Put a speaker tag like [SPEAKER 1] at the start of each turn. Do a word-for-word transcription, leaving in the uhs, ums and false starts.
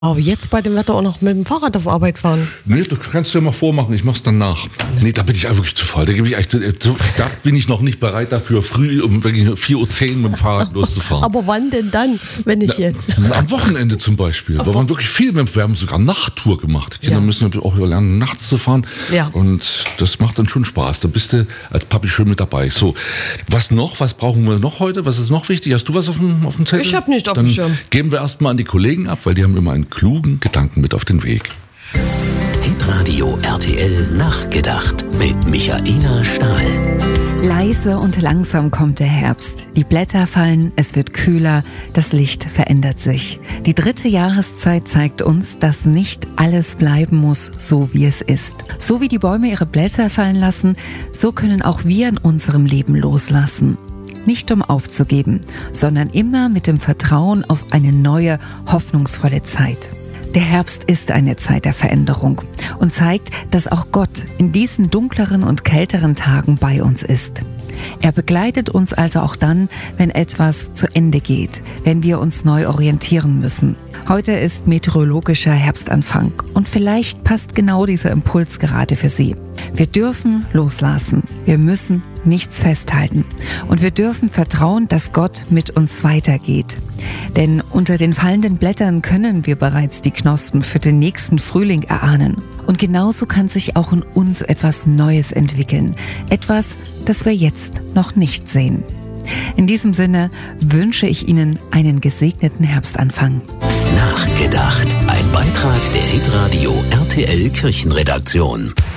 [SPEAKER 1] Aber jetzt bei dem Wetter auch noch mit dem Fahrrad auf Arbeit fahren.
[SPEAKER 2] Nee, das kannst du ja mal vormachen, ich mach's dann nach. Nee, da bin ich wirklich zu faul. Da, gebe ich echt, so, da bin ich noch nicht bereit dafür, früh um vier Uhr zehn mit dem Fahrrad loszufahren.
[SPEAKER 1] Aber wann denn dann, wenn ich
[SPEAKER 2] Na,
[SPEAKER 1] jetzt?
[SPEAKER 2] Am Wochenende zum Beispiel. Wir waren wirklich viel mit, wir haben sogar Nachttour gemacht. Die Kinder
[SPEAKER 1] Ja.
[SPEAKER 2] müssen auch lernen, nachts zu fahren.
[SPEAKER 1] Ja.
[SPEAKER 2] Und das macht dann schon Spaß. Da bist du als Papi schön mit dabei. So, was noch? Was brauchen wir noch heute? Was ist noch wichtig? Hast du was auf dem, auf dem Zettel?
[SPEAKER 1] Ich hab nicht auf
[SPEAKER 2] Dann
[SPEAKER 1] dem Schirm.
[SPEAKER 2] geben wir erstmal an die Kollegen ab, weil die haben immer einen klugen Gedanken mit auf den Weg.
[SPEAKER 3] Hitradio R T L Nachgedacht mit Michaela Stahl.
[SPEAKER 4] Leise und langsam kommt der Herbst. Die Blätter fallen, es wird kühler, das Licht verändert sich. Die dritte Jahreszeit zeigt uns, dass nicht alles bleiben muss, so wie es ist. So wie die Bäume ihre Blätter fallen lassen, so können auch wir in unserem Leben loslassen. Nicht um aufzugeben, sondern immer mit dem Vertrauen auf eine neue, hoffnungsvolle Zeit. Der Herbst ist eine Zeit der Veränderung und zeigt, dass auch Gott in diesen dunkleren und kälteren Tagen bei uns ist. Er begleitet uns also auch dann, wenn etwas zu Ende geht, wenn wir uns neu orientieren müssen. Heute ist meteorologischer Herbstanfang und vielleicht passt genau dieser Impuls gerade für Sie. Wir dürfen loslassen, wir müssen nichts festhalten und wir dürfen vertrauen, dass Gott mit uns weitergeht. Denn unter den fallenden Blättern können wir bereits die Knospen für den nächsten Frühling erahnen. Und genauso kann sich auch in uns etwas Neues entwickeln. Etwas, das wir jetzt noch nicht sehen. In diesem Sinne wünsche ich Ihnen einen gesegneten Herbstanfang.
[SPEAKER 3] Nachgedacht. Ein Beitrag der Hitradio R T L Kirchenredaktion.